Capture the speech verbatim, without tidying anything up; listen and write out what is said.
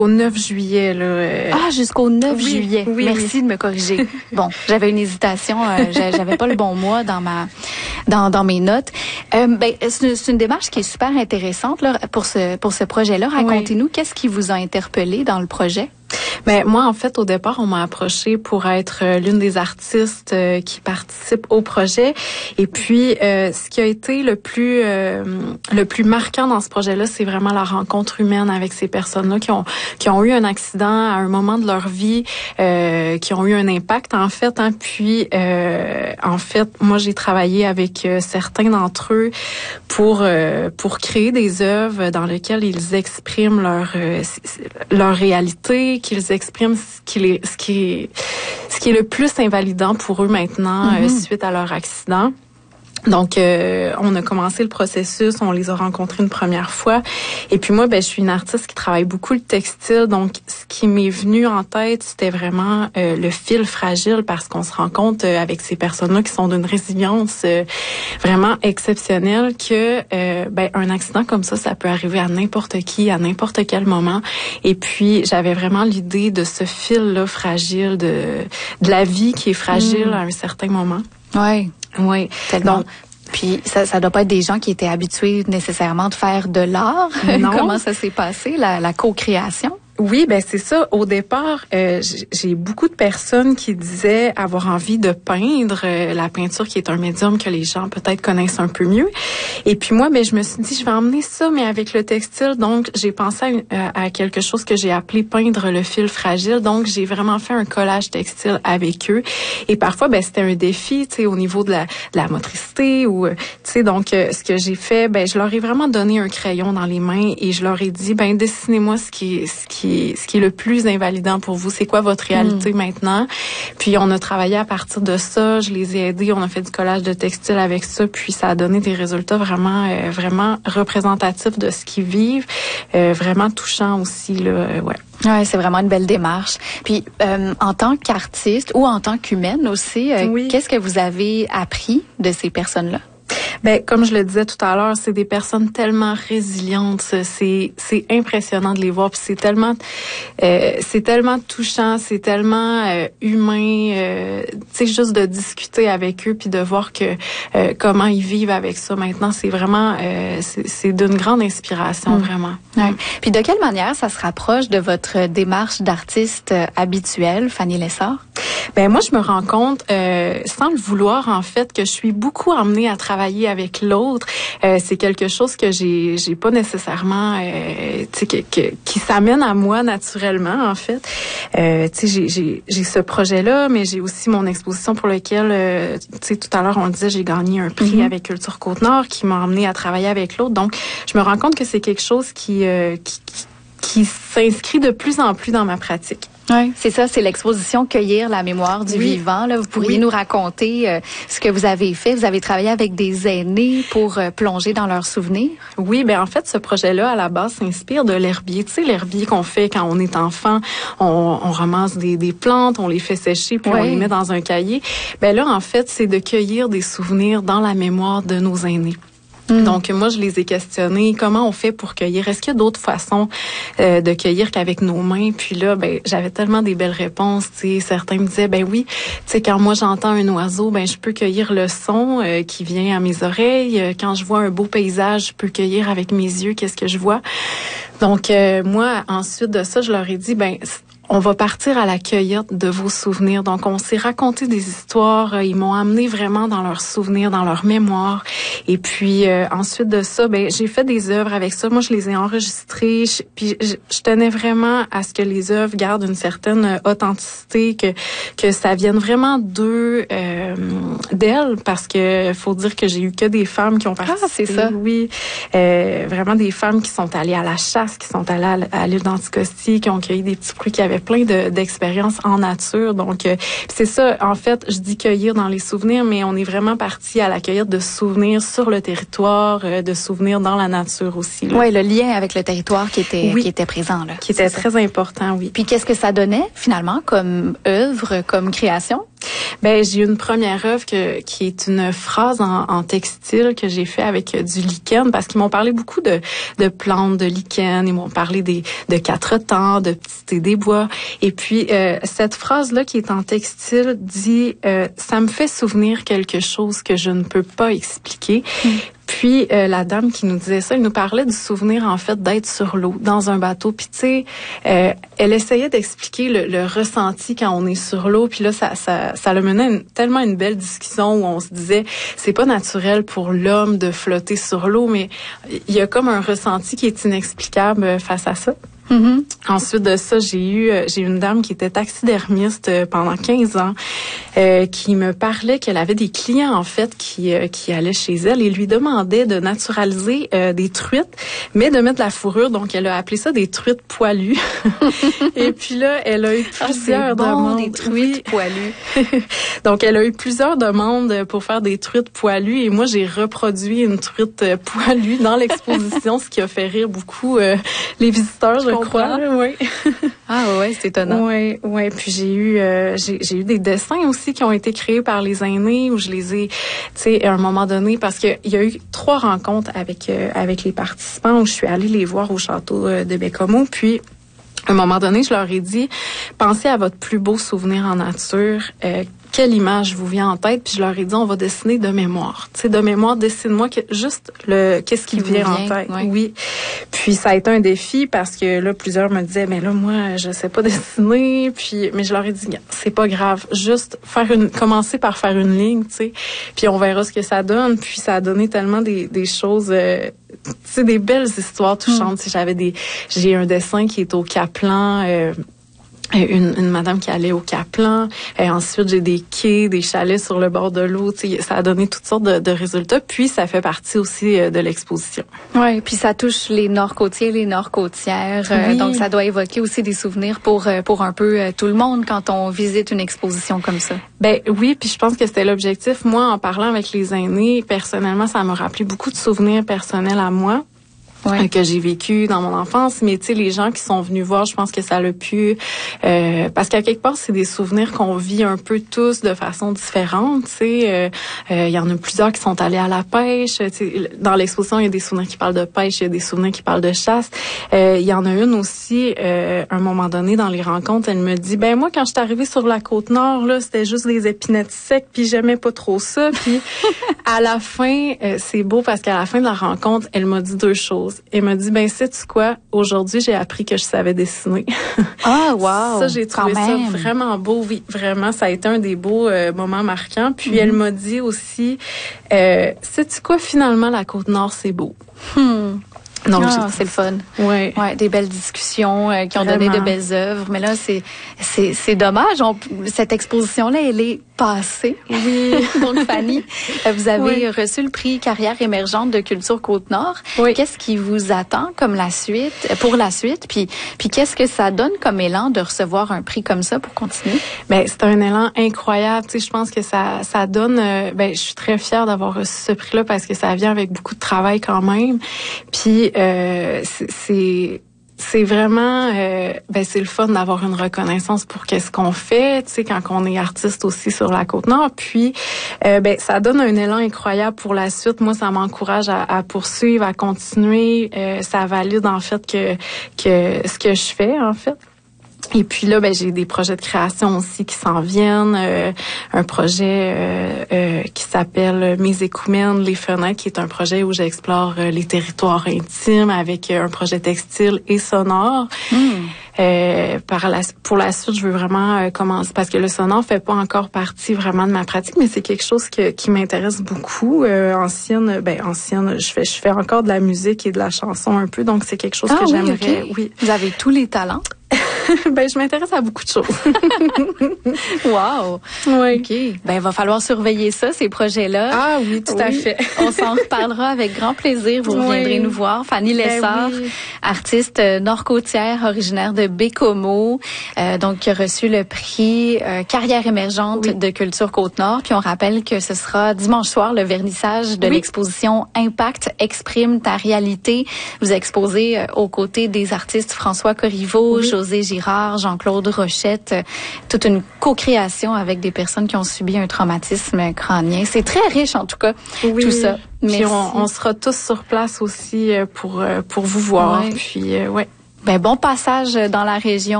Au neuf juillet, là. Euh... Ah, jusqu'au neuf oui, juillet. Oui, Merci oui. de me corriger. Bon, j'avais une hésitation, euh, j'avais pas le bon mois dans ma dans dans mes notes. Euh, ben c'est, c'est une démarche qui est super intéressante là pour ce pour ce projet-là. Racontez-nous, oui. Qu'est-ce qui vous a interpellé dans le projet? Ben moi, en fait, au départ, on m'a approchée pour être euh, l'une des artistes euh, qui participent au projet. Et puis, euh, ce qui a été le plus euh, le plus marquant dans ce projet-là, c'est vraiment la rencontre humaine avec ces personnes-là qui ont qui ont eu un accident à un moment de leur vie, euh, qui ont eu un impact en fait. Hein. Puis, euh, en fait, moi, j'ai travaillé avec euh, certains d'entre eux pour euh, pour créer des œuvres dans lesquelles ils expriment leur euh, leur réalité, qu'ils expriment ce qui est, ce qui est, ce qui est le plus invalidant pour eux maintenant mm-hmm. euh, suite à leur accident. Donc, euh, on a commencé le processus, on les a rencontrés une première fois. Et puis moi, ben, je suis une artiste qui travaille beaucoup le textile. Donc, ce qui m'est venu en tête, c'était vraiment euh, le fil fragile parce qu'on se rend compte euh, avec ces personnes-là qui sont d'une résilience euh, vraiment exceptionnelle que euh, ben, un accident comme ça, ça peut arriver à n'importe qui, à n'importe quel moment. Et puis, j'avais vraiment l'idée de ce fil-là fragile, de, de la vie qui est fragile mmh. à un certain moment. Oui. Oui, tellement. Donc, puis ça, ça doit pas être des gens qui étaient habitués nécessairement de faire de l'art. Non. Comment ça s'est passé, la, la co-création? Oui, ben c'est ça. Au départ, euh, j'ai beaucoup de personnes qui disaient avoir envie de peindre euh, la peinture, qui est un médium que les gens peut-être connaissent un peu mieux. Et puis moi, ben je me suis dit, je vais emmener ça, mais avec le textile. Donc, j'ai pensé à, une, à quelque chose que j'ai appelé peindre le fil fragile. Donc, j'ai vraiment fait un collage textile avec eux. Et parfois, ben c'était un défi, tu sais, au niveau de la, de la motricité ou, tu sais, donc euh, ce que j'ai fait, ben je leur ai vraiment donné un crayon dans les mains et je leur ai dit, ben dessinez-moi ce qui, ce qui ce qui est le plus invalidant pour vous, c'est quoi votre réalité mmh. maintenant. Puis on a travaillé à partir de ça, je les ai aidés, on a fait du collage de textile avec ça, puis ça a donné des résultats vraiment euh, vraiment représentatifs de ce qu'ils vivent, euh, vraiment touchants aussi là, euh, ouais. Ouais, c'est vraiment une belle démarche. Puis euh, en tant qu'artiste ou en tant qu'humaine aussi, euh, oui. qu'est-ce que vous avez appris de ces personnes-là? Ben comme je le disais tout à l'heure, c'est des personnes tellement résilientes, c'est c'est impressionnant de les voir, puis c'est tellement euh, c'est tellement touchant, c'est tellement euh, humain, euh, tu sais juste de discuter avec eux puis de voir que euh, comment ils vivent avec ça maintenant, c'est vraiment euh, c'est c'est d'une grande inspiration mmh. vraiment. Ouais. Puis de quelle manière ça se rapproche de votre démarche d'artiste habituelle, Fanny Lessard? Ben moi je me rends compte euh, sans le vouloir en fait que je suis beaucoup emmenée à travailler avec l'autre. Euh, c'est quelque chose que j'ai j'ai pas nécessairement euh, tu sais que, que qui s'amène à moi naturellement en fait. Euh, tu sais j'ai j'ai j'ai ce projet là, mais j'ai aussi mon exposition pour lequel euh, tu sais tout à l'heure on disait j'ai gagné un prix mm-hmm. avec Culture Côte-Nord qui m'a emmenée à travailler avec l'autre. Donc je me rends compte que c'est quelque chose qui euh, qui, qui qui s'inscrit de plus en plus dans ma pratique. Oui, c'est ça, c'est l'exposition Cueillir la mémoire du oui. vivant. Là, vous pourriez oui. nous raconter euh, ce que vous avez fait. Vous avez travaillé avec des aînés pour euh, plonger dans leurs souvenirs. Oui, ben en fait, ce projet-là, à la base, s'inspire de l'herbier. Tu sais, l'herbier qu'on fait quand on est enfant, on, on ramasse des, des plantes, on les fait sécher, puis oui. on les met dans un cahier. Ben là, en fait, c'est de cueillir des souvenirs dans la mémoire de nos aînés. Mmh. Donc, moi, je les ai questionnés. Comment on fait pour cueillir? Est-ce qu'il y a d'autres façons euh, de cueillir qu'avec nos mains? Puis là, ben, j'avais tellement des belles réponses. Tu sais, certains me disaient, ben oui, tu sais, quand moi j'entends un oiseau, ben je peux cueillir le son euh, qui vient à mes oreilles. Quand je vois un beau paysage, je peux cueillir avec mes yeux. Qu'est-ce que je vois? Donc, euh, moi, ensuite de ça, je leur ai dit, ben on va partir à la cueillette de vos souvenirs. Donc, on s'est raconté des histoires. Ils m'ont amené vraiment dans leurs souvenirs, dans leur mémoire. Et puis, euh, ensuite de ça, ben j'ai fait des œuvres avec ça. Moi, je les ai enregistrées. Je, puis, je, je tenais vraiment à ce que les œuvres gardent une certaine authenticité, que que ça vienne vraiment d'eux, euh, d'elles, parce que faut dire que j'ai eu que des femmes qui ont participé. Ah, c'est ça. Oui, euh, vraiment des femmes qui sont allées à la chasse, qui sont allées à, à l'île d'Anticosti, qui ont cueilli des petits fruits, qui avaient plein de, d'expériences en nature. Donc, euh, c'est ça, en fait, je dis cueillir dans les souvenirs, mais on est vraiment parti à la cueillette de souvenirs sur le territoire, euh, de souvenirs dans la nature aussi. Oui, le lien avec le territoire qui était, oui, qui était présent. Là. Qui était très important, oui. Puis, qu'est-ce que ça donnait, finalement, comme œuvre, comme création? Ben, j'ai une première œuvre que, qui est une phrase en, en textile que j'ai fait avec du lichen, parce qu'ils m'ont parlé beaucoup de, de plantes, de lichen. Ils m'ont parlé des, de quatre temps, de petits thés des bois. Et puis, euh, cette phrase-là qui est en textile dit euh, « Ça me fait souvenir quelque chose que je ne peux pas expliquer. Mm. » Puis euh, la dame qui nous disait ça, elle nous parlait du souvenir en fait d'être sur l'eau, dans un bateau. Puis tu sais, euh, elle essayait d'expliquer le, le ressenti quand on est sur l'eau. Puis là, ça, ça, ça le menait une, tellement une belle discussion où on se disait, c'est pas naturel pour l'homme de flotter sur l'eau, mais il y a comme un ressenti qui est inexplicable face à ça. Mm-hmm. Ensuite de ça, j'ai eu j'ai une dame qui était taxidermiste pendant quinze ans euh, qui me parlait qu'elle avait des clients en fait qui euh, qui allaient chez elle et lui demandaient de naturaliser euh, des truites, mais de mettre de la fourrure. Donc elle a appelé ça des truites poilues. Et puis là, elle a eu plusieurs ah, bon, demandes. Des truites poilues. Donc elle a eu plusieurs demandes pour faire des truites poilues et moi j'ai reproduit une truite poilue dans l'exposition, ce qui a fait rire beaucoup euh, les visiteurs. Je crois, oui. Ah ouais, c'est étonnant. Oui, oui. Puis j'ai eu, euh, j'ai, j'ai eu des dessins aussi qui ont été créés par les aînés où je les ai, tu sais, à un moment donné, parce que il y a eu trois rencontres avec euh, avec les participants où je suis allée les voir au château euh, de Bécomo, puis à un moment donné, je leur ai dit, pensez à votre plus beau souvenir en nature. Euh, quelle image vous vient en tête? Puis je leur ai dit, on va dessiner de mémoire. Tu sais, de mémoire, dessine-moi que, juste le qu'est-ce qui, qui vient, vient en tête. Ouais. Oui. Puis ça a été un défi parce que là, plusieurs me disaient, mais là, moi, je sais pas dessiner. Puis, mais je leur ai dit, c'est pas grave. Juste faire une, commencer par faire une ligne, tu sais. Puis on verra ce que ça donne. Puis ça a donné tellement des, des choses, euh, tu sais, des belles histoires touchantes. Mm. J'avais des, j'ai un dessin qui est au Caplan, euh, Une, une madame qui allait au Caplan. Et ensuite, j'ai des quais, des chalets sur le bord de l'eau. Tu sais, ça a donné toutes sortes de, de résultats. Puis, ça fait partie aussi de l'exposition. Oui, puis ça touche les nord-côtiers, les nord-côtières. Oui. Euh, donc, ça doit évoquer aussi des souvenirs pour pour un peu tout le monde quand on visite une exposition comme ça. Ben oui, puis je pense que c'était l'objectif. Moi, en parlant avec les aînés, personnellement, ça m'a rappelé beaucoup de souvenirs personnels à moi. Ouais. Que j'ai vécu dans mon enfance, mais tu sais, les gens qui sont venus voir, je pense que ça l'a pu, euh, parce qu'à quelque part, c'est des souvenirs qu'on vit un peu tous de façon différente, tu sais. Il euh, euh, y en a plusieurs qui sont allés à la pêche. Dans l'exposition, il y a des souvenirs qui parlent de pêche, il y a des souvenirs qui parlent de chasse. Il euh, y en a une aussi, euh, à un moment donné, dans les rencontres, elle me dit, ben moi, quand je suis arrivée sur la Côte-Nord, là, c'était juste des épinettes secs, puis j'aimais pas trop ça. Puis à la fin, euh, c'est beau parce qu'à la fin de la rencontre, elle m'a dit deux choses. Elle m'a dit, ben, sais-tu quoi? Aujourd'hui, j'ai appris que je savais dessiner. Ah, wow! Ça, j'ai trouvé Quand ça même. vraiment beau. Oui, vraiment, ça a été un des beaux euh, moments marquants. Puis, mm-hmm. elle m'a dit aussi, euh, sais-tu quoi? Finalement, la Côte-Nord, c'est beau. Hmm. Donc, ah, c'est le fun. Ouais. Ouais, des belles discussions euh, qui ont Vraiment. donné de belles œuvres. Mais là, c'est c'est c'est dommage. On, cette exposition-là, elle est passée. Oui. Donc, Fanny, vous avez oui. reçu le prix Carrière émergente de Culture Côte-Nord. Oui. Qu'est-ce qui vous attend comme la suite, pour la suite? Puis, puis qu'est-ce que ça donne comme élan de recevoir un prix comme ça pour continuer? Ben, c'est un élan incroyable. Tu sais, je pense que ça ça donne. Euh, ben, je suis très fière d'avoir reçu ce prix-là parce que ça vient avec beaucoup de travail quand même. Puis Euh, c'est c'est vraiment euh, ben c'est le fun d'avoir une reconnaissance pour qu'est-ce qu'on fait, tu sais, quand on est artiste aussi sur la Côte-Nord. Puis euh, ben ça donne un élan incroyable pour la suite. Moi, ça m'encourage à, à poursuivre, à continuer. Euh, ça valide en fait que que ce que je fais en fait. Et puis là, ben j'ai des projets de création aussi qui s'en viennent. Euh, un projet euh, euh, qui s'appelle Mes écoumènes, les fenêtres, qui est un projet où j'explore euh, les territoires intimes avec euh, un projet textile et sonore. Mm. Euh, par la, pour la suite, je veux vraiment euh, commencer parce que le sonore fait pas encore partie vraiment de ma pratique, mais c'est quelque chose que, qui m'intéresse beaucoup. Euh, ancienne, ben ancienne, je fais je fais encore de la musique et de la chanson un peu, donc c'est quelque chose ah, que oui, j'aimerais. Okay. Oui, vous avez tous les talents. Ben, je m'intéresse à beaucoup de choses. Wow! Oui. OK. Ben, il va falloir surveiller ça, ces projets-là. Ah oui, tout oui. à fait. On s'en reparlera avec grand plaisir. Vous reviendrez oui. nous voir. Fanny Lessard, ben oui. artiste nord-côtière, originaire de Bécomo, euh, donc qui a reçu le prix euh, Carrière émergente oui. de Culture Côte-Nord. Puis on rappelle que ce sera dimanche soir le vernissage de oui. l'exposition Impact, exprime ta réalité. Vous exposez euh, aux côtés des artistes François Corriveau, oui. José Girard, Jean-Claude Rochette, euh, toute une co-création avec des personnes qui ont subi un traumatisme crânien. C'est très riche en tout cas, oui. tout ça. Puis on, on sera tous sur place aussi pour pour vous voir. Ouais. Puis euh, ouais. Ben bon passage dans la région.